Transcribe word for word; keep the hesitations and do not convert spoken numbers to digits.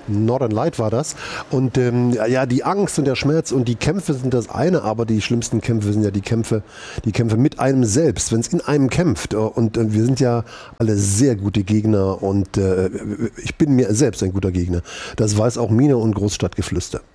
Northern Light war das. Und ähm, ja, die Angst und der Schmerz und die Kämpfe sind das eine, aber die schlimmsten Kämpfe sind ja die Kämpfe, die Kämpfe mit einem selbst, wenn es in einem kämpft. Und äh, wir sind ja alle sehr gute Gegner und äh, ich bin mir selbst ein guter Gegner. Das weiß auch Mine und Großstadtgeflüster.